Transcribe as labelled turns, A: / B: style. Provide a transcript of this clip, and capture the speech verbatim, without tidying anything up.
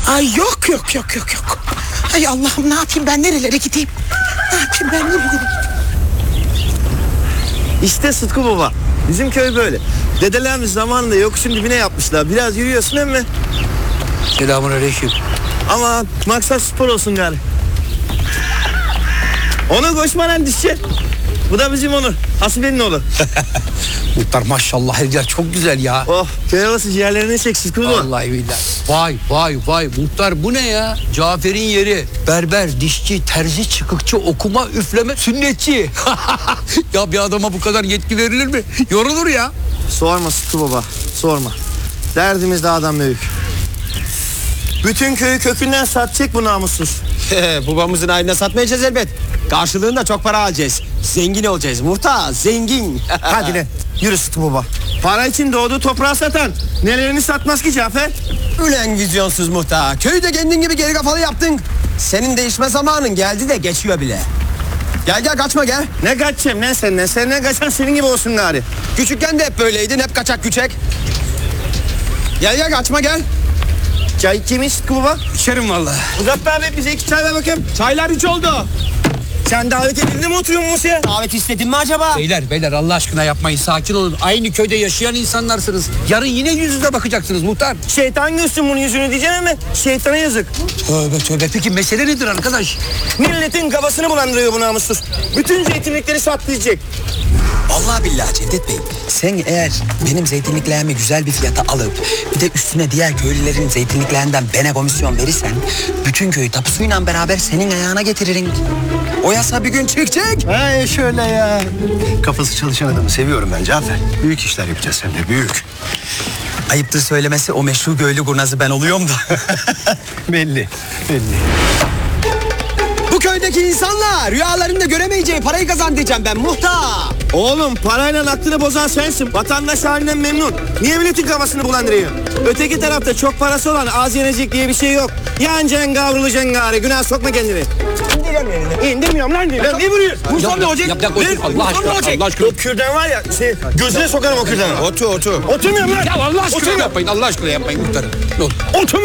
A: Ay yok yok yok yok yok. Ay Allah'ım ne yapayım ben nerelere gideyim? Ne yapayım ben nerelere gideyim?
B: İşte Sıtkı Baba. Bizim köy böyle. Dedelerimiz zamanında yokuşun dibine yapmışlar. Biraz yürüyorsun değil mi?
C: Selamünaleyküm.
B: Ama maksat spor olsun gari. Onur koşmadan düşecek. Bu da bizim Onur. Hasibe'nin oğlu.
C: Muhtar maşallah her yer çok güzel ya.
B: Oh köy havası ciğerlerini çek Sıtkı Baba.
C: Vallahi billahi. Vay vay vay muhtar bu ne ya? Cafer'in yeri. Berber, dişçi, terzi, çıkıkçı, okuma, üfleme, sünnetçi. Ya bir adama bu kadar yetki verilir mi? Yorulur ya.
B: Sorma Sıtkı Baba. Sorma. Derdimiz dağdan büyük. Bütün köyü kökünden satacak bu namussuz.
D: Babamızın ayrına satmayacağız elbet. Karşılığında çok para alacağız. Zengin olacağız. Muhtar zengin.
B: Hadi lan yürü Sıtkı Baba. Para için doğduğu toprağı satan nelerini satmaz ki Cafer?
D: Ulan vizyonsuz muhtar. Köyü de kendin gibi geri kafalı yaptın. Senin değişme zamanın geldi de geçiyor bile. Gel gel kaçma gel.
B: Ne kaçacağım lan senden? Senden kaçan senin gibi olsun gari.
D: Küçükken de hep böyleydin. Hep kaçak küçek. Gel gel kaçma gel.
B: Çay kimin Sıtkı Baba?
C: İçerim vallahi.
B: Uzat abi bize iki çay ver bakayım.
D: Çaylar hiç oldu.
B: Sen davet edildin mi oturuyorsun Musa'ya?
D: Davet istedin mi acaba?
C: Beyler beyler Allah aşkına yapmayın sakin olun. Aynı köyde yaşayan insanlarsınız. Yarın yine yüz yüze bakacaksınız muhtar.
B: Şeytan görsün bunun yüzünü diyeceksin mi? Şeytana yazık.
C: Tövbe tövbe peki mesele nedir arkadaş?
B: Milletin kafasını bulandırıyor bu namussuz. Bütün zeytinlikleri satlayacak.
E: Vallahi billahi Cevdet Bey, sen eğer benim zeytinliklerimi güzel bir fiyata alıp bir de üstüne diğer köylülerin zeytinliklerinden bana komisyon verirsen bütün köyü tapusuyla beraber senin ayağına getiririm. O yasa bir gün çıkacak.
F: Ay şöyle ya. Kafası çalışan adamı seviyorum ben Cafer. Büyük işler yapacağız hem de büyük.
E: Ayıptır söylemesi o meşhur köylü kurnazı ben oluyorum da.
F: Belli, belli.
D: Bu köydeki insanlar rüyalarında göremeyeceği parayı kazan diyeceğim ben muhtar.
B: Oğlum parayla aklını bozan sensin. Vatandaş halinden memnun. Niye milletin kafasını bulandırıyor? Öteki tarafta çok parası olan az yenecek diye bir şey yok. Yanacaksın kavrulacaksın gari. Günah sokma kendini. İndirem elini. İndirmiyorum lan. Lan niye vuruyorsun? Vursam ne olacak?
C: Yap, yap, otur, Allah aşkına, Allah aşkına.
B: O kürdan var ya, şey, gözüne sokarım o kürdanı.
D: Otur otur.
B: Oturmuyorum lan.
C: Ya Allah aşkına
B: Oturmuyorum.
C: yapmayın Allah aşkına yapmayın muhtarım. Ne olur.
B: Oturmuyorum.